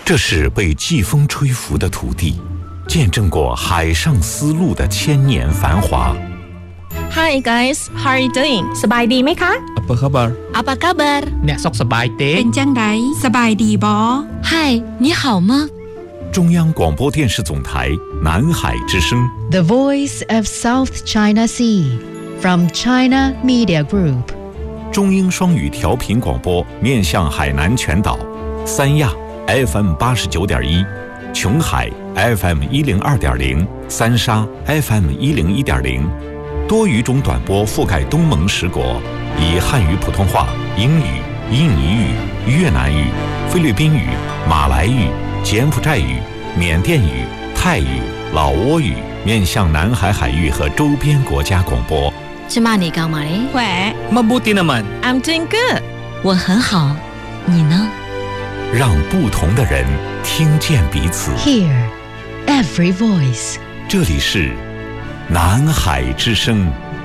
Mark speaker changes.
Speaker 1: 这是被季风吹拂的土地，见证过海上丝路的千年繁华。
Speaker 2: Hi guys, how are you doing?
Speaker 3: สบายดีไหมคะ
Speaker 4: Apa khabar?
Speaker 2: Apa kabar?
Speaker 4: អ្នកសុខសប្បាយទេ
Speaker 3: เป็นจังไดสบายดีบอ
Speaker 2: Hi, 你好吗？
Speaker 1: 中央广播电视总台南海之声
Speaker 5: The Voice of South China Sea from China Media Group
Speaker 1: 中英双语调频广播，面向海南全岛，三亚 FM 89.1，琼海 FM 102.0，三沙 FM 101.0，多语种短波覆盖东盟10国，以汉语、普通话、英语、印尼语、越南语、菲律宾语、马来语、柬埔寨语、缅甸语、泰语、老挝语，面向南海海域和周边国家广播。
Speaker 2: 芝麻你干嘛嘞？
Speaker 3: แหว
Speaker 4: Mabuti naman.
Speaker 2: I'm doing good. 我很好，你呢？
Speaker 1: 让不同的人听见彼此。
Speaker 5: Hear every voice
Speaker 1: 这里是南海之声